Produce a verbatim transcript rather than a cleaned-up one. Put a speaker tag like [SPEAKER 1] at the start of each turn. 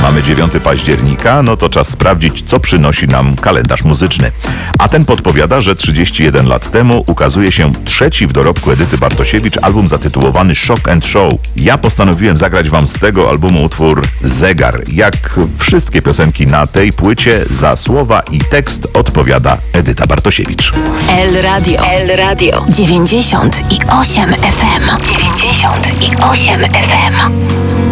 [SPEAKER 1] Mamy dziewiątego października, no to czas sprawdzić, co przynosi nam kalendarz muzyczny. A ten podpowiada, że trzydzieści jeden lat temu ukazuje się trzeci w dorobku Edyty Bartosiewicz album zatytułowany Shock and Show. Ja postanowiłem zagrać wam z tego albumu utwór Zegar. Jak wszystkie piosenki na tej płycie, za słowa i tekst odpowiada Edyta Bartosiewicz.
[SPEAKER 2] El Radio. El Radio. dziewięćdziesiąt i osiem F M. dziewięćdziesiąt i osiem F M.